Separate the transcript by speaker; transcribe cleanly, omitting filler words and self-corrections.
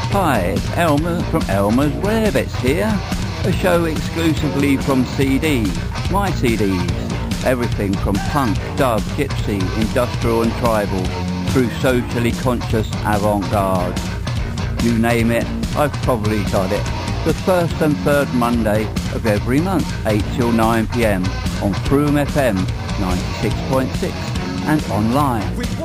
Speaker 1: Hi, it's Elmer from Elmer's Rare Bits here. A show exclusively from CDs, my CDs. Everything from punk, dub, gypsy, industrial and tribal, through socially conscious avant-garde. You name it, I've probably got it. The first and third Monday of every month, 8 till 9 p.m. on Froome FM 96.6 and online.